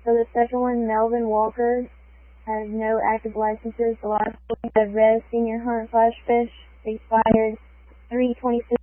So the second one, Melvin Walker, has no active licenses. The last one, the Red Senior Hunt Flash Fish, expired 3/26.